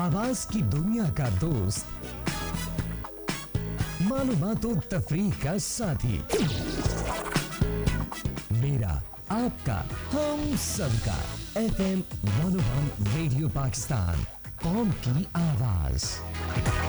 आवाज की दुनिया का दोस्त, मालूमातो तफरीह का साथी, मेरा आपका हम सबका FM 101 रेडियो पाकिस्तान, कौम की आवाज।